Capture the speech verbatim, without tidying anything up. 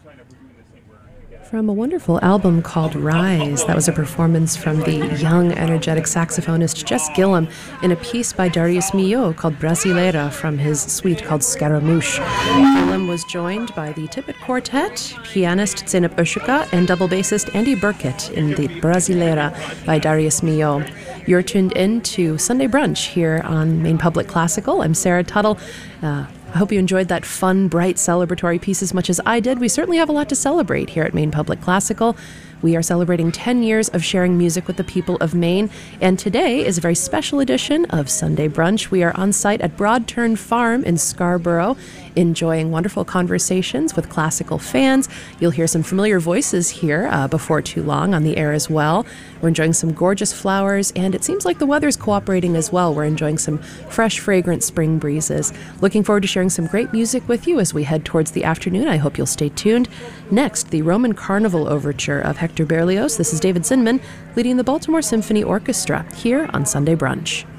From a wonderful album called Rise, that was a performance from the young, energetic saxophonist Jess Gillum in a piece by Darius Milhaud called Brasileira from his suite called Scaramouche. Gillum was joined by the Tippett Quartet, pianist Zeynep Öşüka, and double bassist Andy Burkett in the Brasileira by Darius Milhaud. You're tuned in to Sunday Brunch here on Maine Public Classical. I'm Sarah Tuttle. Uh, I hope you enjoyed that fun, bright, celebratory piece as much as I did. We certainly have a lot to celebrate here at Maine Public Classical. We are celebrating ten years of sharing music with the people of Maine, and today is a very special edition of Sunday Brunch. We are on site at Broadturn Farm in Scarborough, enjoying wonderful conversations with classical fans. You'll hear some familiar voices here uh, before too long on the air as well. We're enjoying some gorgeous flowers, and it seems like the weather's cooperating as well. We're enjoying some fresh, fragrant spring breezes. Looking forward to sharing some great music with you as we head towards the afternoon. I hope you'll stay tuned. Next, the Roman Carnival Overture of Hector Berlioz. This is David Zinman leading the Baltimore Symphony Orchestra here on Sunday Brunch.